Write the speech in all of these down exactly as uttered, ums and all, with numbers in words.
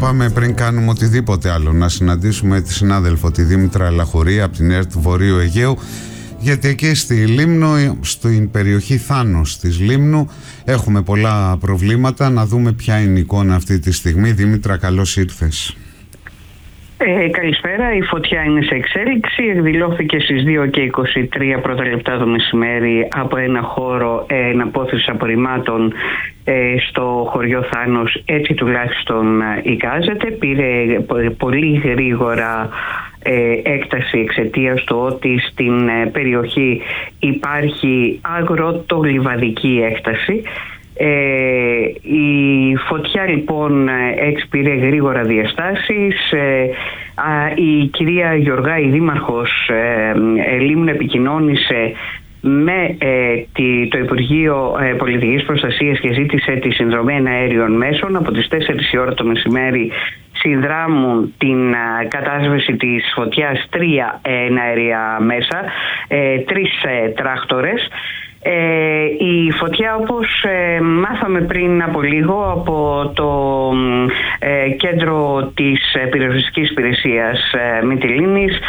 είπαμε πριν κάνουμε οτιδήποτε άλλο, να συναντήσουμε τη συνάδελφο τη Δήμητρα Λαχουρή από την ΕΡΤ Βορείου Αιγαίου, γιατί εκεί στη Λίμνο, στην περιοχή Θάνος της Λίμνου, έχουμε πολλά προβλήματα. Να δούμε ποια είναι η εικόνα αυτή τη στιγμή. Δήμητρα, καλώς ήρθες. Ε, καλησπέρα. Η φωτιά είναι σε εξέλιξη. Εκδηλώθηκε στις δύο και είκοσι τρία πρώτα λεπτά το μεσημέρι από ένα χώρο ε, εναπόθεσης απορριμμάτων ε, στο χωριό Θάνος. Έτσι τουλάχιστον ε, εικάζεται. Πήρε πολύ γρήγορα ε, έκταση εξαιτίας του ότι στην ε, περιοχή υπάρχει αγροτολιβαδική έκταση. Ε, η φωτιά λοιπόν έτσι πήρε γρήγορα διαστάσεις. Ε, α, η κυρία Γεωργά, η δήμαρχος ε, ε, Λίμνου, επικοινώνησε με ε, τη, το Υπουργείο ε, Πολιτικής Προστασίας και ζήτησε τη συνδρομή εναέριων μέσων. Από τις τέσσερις η ώρα το μεσημέρι συνδράμουν την α, κατάσβεση της φωτιάς τρία εναέρια μέσα, ε, τρεις ε, τράκτορες. Ε, η φωτιά, όπως ε, μάθαμε πριν από λίγο από το ε, κέντρο της πυροσβεστικής υπηρεσίας ε, Μυτιλήνης,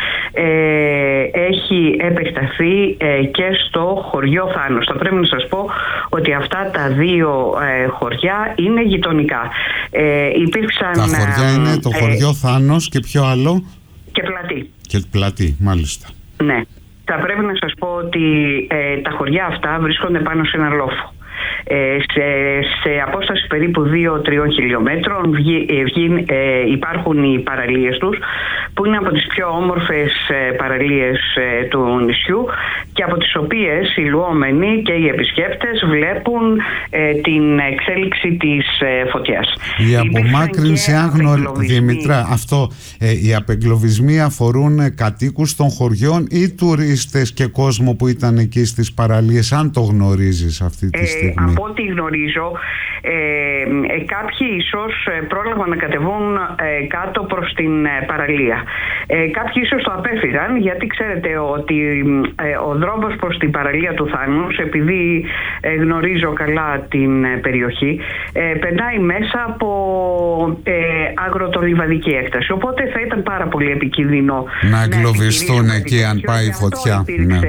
ε, έχει επεκταθεί ε, και στο χωριό Θάνος. Θα πρέπει να σας πω ότι αυτά τα δύο ε, χωριά είναι γειτονικά. Ε, υπήρξαν, τα χωριά είναι το χωριό ε, Θάνος και ποιο άλλο? Και Πλατή. Και Πλατή, μάλιστα. Ναι. Θα πρέπει να σας πω ότι ε, τα χωριά αυτά βρίσκονται πάνω σε ένα λόφο. Ε, σε, σε απόσταση περίπου δύο με τρία χιλιόμετρων βγει, ε, βγει, ε, υπάρχουν οι παραλίες τους, που είναι από τις πιο όμορφες ε, παραλίες ε, του νησιού και από τις οποίες οι λουόμενοι και οι επισκέπτες βλέπουν ε, την εξέλιξη της ε, φωτιάς. Η απομάκρυνση, αν γνωρίζετε, Δήμητρα, αυτό, ε, οι απεγκλωβισμοί αφορούν κατοίκους των χωριών ή τουρίστες και κόσμο που ήταν εκεί στις παραλίες, αν το γνωρίζεις αυτή τη στιγμή? Ε, από ό,τι γνωρίζω, ε, ε, κάποιοι ίσως πρόλαβαν να κατεβούν ε, κάτω προς την ε, παραλία. Ε, κάποιοι ίσως το απέφυγαν, γιατί ξέρετε ότι ε, ο δρόμος προς την παραλία του Θάνους, επειδή ε, γνωρίζω καλά την ε, περιοχή, ε, περνάει μέσα από ε, αγροτολιβαδική έκταση. Οπότε θα ήταν πάρα πολύ επικίνδυνο να εγκλωβιστούν εκεί αν πάει η φωτιά.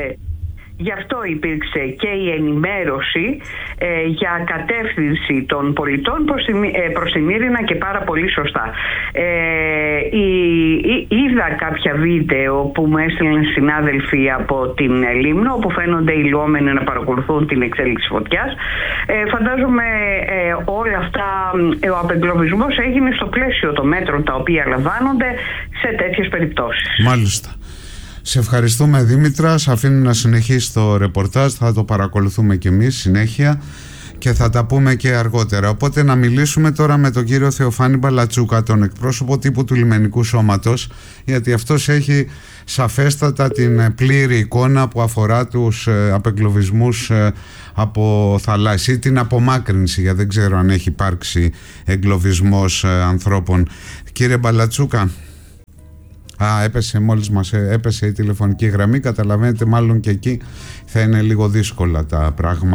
Γι' αυτό υπήρξε και η ενημέρωση ε, για κατεύθυνση των πολιτών προς τη, ε, προς τη Μύρινα, και πάρα πολύ σωστά. Ε, η, η, είδα κάποια βίντεο που μου έστειλαν συνάδελφοι από την Λίμνο, όπου φαίνονται οι λουόμενοι να παρακολουθούν την εξέλιξη φωτιάς. Ε, φαντάζομαι ε, όλα αυτά, ε, ο απεγκλωβισμός έγινε στο πλαίσιο των μέτρων τα οποία λαμβάνονται σε τέτοιες περιπτώσεις. Μάλιστα. Σε ευχαριστούμε, Δήμητρα. Σε αφήνω να συνεχίσει το ρεπορτάζ. Θα το παρακολουθούμε κι εμείς συνέχεια και θα τα πούμε και αργότερα. Οπότε να μιλήσουμε τώρα με τον κύριο Θεοφάνη Μπαλατσούκα, τον εκπρόσωπο τύπου του Λιμενικού Σώματος, γιατί αυτός έχει σαφέστατα την πλήρη εικόνα που αφορά τους απεγκλωβισμούς από θαλάσσια ή την απομάκρυνση, γιατί δεν ξέρω αν έχει υπάρξει εγκλωβισμός ανθρώπων. Κύριε Μπαλατσούκα. Α, έπεσε μόλις μας έπεσε η τηλεφωνική γραμμή. Καταλαβαίνετε, μάλλον και εκεί θα είναι λίγο δύσκολα τα πράγματα.